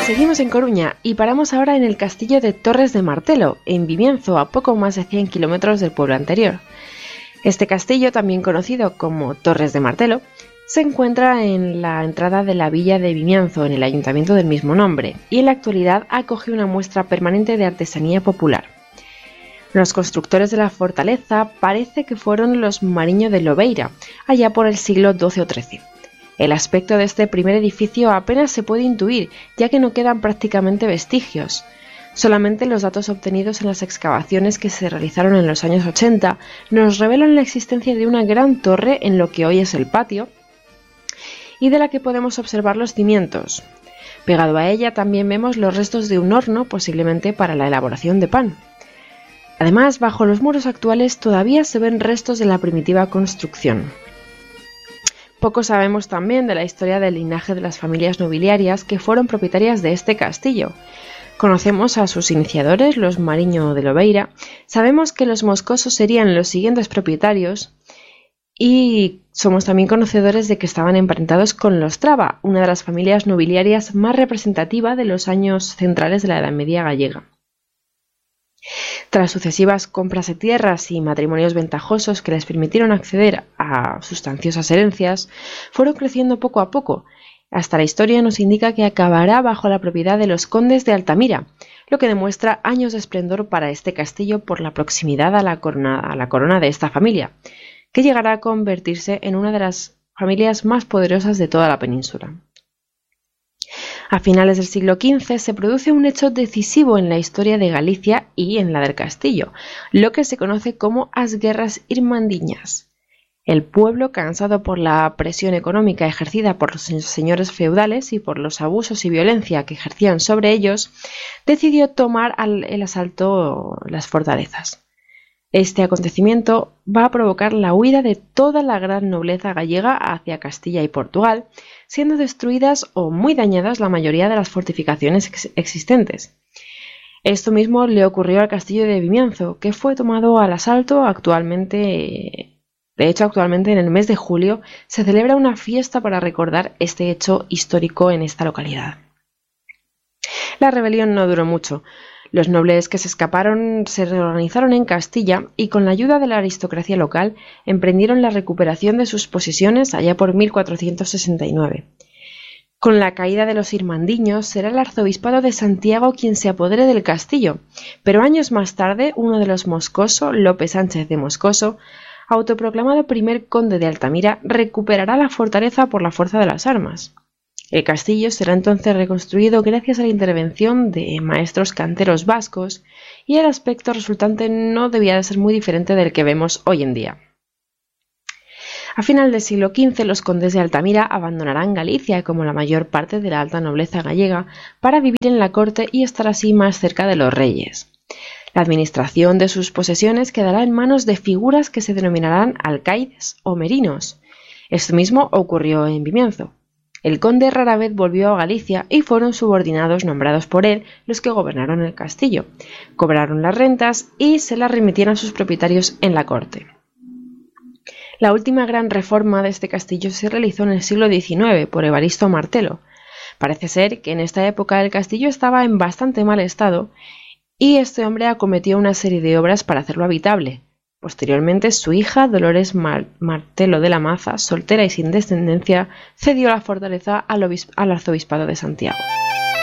Seguimos en Coruña y paramos ahora en el castillo de Torres de Martelo, en Vimianzo, a poco más de 100 kilómetros del pueblo anterior. Este castillo, también conocido como Torres de Martelo, se encuentra en la entrada de la villa de Vimianzo, en el ayuntamiento del mismo nombre, y en la actualidad acoge una muestra permanente de artesanía popular. Los constructores de la fortaleza parece que fueron los Mariño de Lobeira, allá por el siglo XII o XIII. El aspecto de este primer edificio apenas se puede intuir, ya que no quedan prácticamente vestigios. Solamente los datos obtenidos en las excavaciones que se realizaron en los años 80 nos revelan la existencia de una gran torre en lo que hoy es el patio, y de la que podemos observar los cimientos. Pegado a ella también vemos los restos de un horno, posiblemente para la elaboración de pan. Además, bajo los muros actuales todavía se ven restos de la primitiva construcción. Poco sabemos también de la historia del linaje de las familias nobiliarias que fueron propietarias de este castillo. Conocemos a sus iniciadores, los Mariño de Lobeira, sabemos que los Moscoso serían los siguientes propietarios y somos también conocedores de que estaban emparentados con los Traba, una de las familias nobiliarias más representativas de los años centrales de la Edad Media gallega. Tras sucesivas compras de tierras y matrimonios ventajosos que les permitieron acceder a sustanciosas herencias, fueron creciendo poco a poco. Hasta la historia nos indica que acabará bajo la propiedad de los condes de Altamira, lo que demuestra años de esplendor para este castillo por la proximidad a la corona de esta familia, que llegará a convertirse en una de las familias más poderosas de toda la península. A finales del siglo XV se produce un hecho decisivo en la historia de Galicia y en la del castillo, lo que se conoce como as Guerras Irmandiñas. El pueblo, cansado por la presión económica ejercida por los señores feudales y por los abusos y violencia que ejercían sobre ellos, decidió tomar el asalto las fortalezas. Este acontecimiento va a provocar la huida de toda la gran nobleza gallega hacia Castilla y Portugal, siendo destruidas o muy dañadas la mayoría de las fortificaciones existentes. Esto mismo le ocurrió al castillo de Vimianzo, que fue tomado al asalto actualmente. De hecho, actualmente en el mes de julio se celebra una fiesta para recordar este hecho histórico en esta localidad. La rebelión no duró mucho. Los nobles que se escaparon se reorganizaron en Castilla y con la ayuda de la aristocracia local emprendieron la recuperación de sus posesiones allá por 1469. Con la caída de los irmandiños será el arzobispado de Santiago quien se apodere del castillo, pero años más tarde uno de los Moscoso, Lope Sánchez de Moscoso, autoproclamado primer conde de Altamira, recuperará la fortaleza por la fuerza de las armas. El castillo será entonces reconstruido gracias a la intervención de maestros canteros vascos y el aspecto resultante no debía de ser muy diferente del que vemos hoy en día. A final del siglo XV los condes de Altamira abandonarán Galicia como la mayor parte de la alta nobleza gallega para vivir en la corte y estar así más cerca de los reyes. La administración de sus posesiones quedará en manos de figuras que se denominarán alcaides o merinos. Esto mismo ocurrió en Vimianzo. El conde rara vez volvió a Galicia y fueron subordinados nombrados por él los que gobernaron el castillo, cobraron las rentas y se las remitían a sus propietarios en la corte. La última gran reforma de este castillo se realizó en el siglo XIX por Evaristo Martelo. Parece ser que en esta época el castillo estaba en bastante mal estado y este hombre acometió una serie de obras para hacerlo habitable. Posteriormente, su hija, Dolores Martelo de la Maza, soltera y sin descendencia, cedió la fortaleza al arzobispado de Santiago.